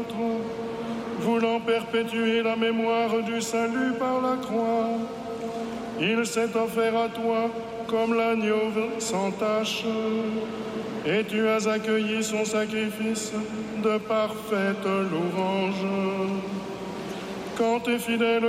voulant perpétuer la mémoire du salut par la croix. Il s'est offert à toi comme l'agneau sans tache, et tu as accueilli son sacrifice de parfaite louange. Quand tes fidèles